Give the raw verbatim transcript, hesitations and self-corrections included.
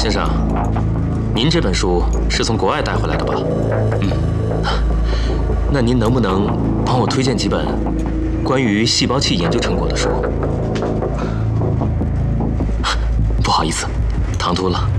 先生，您这本书是从国外带回来的吧？嗯，那您能不能帮我推荐几本关于细胞器研究成果的书？不好意思，唐突了。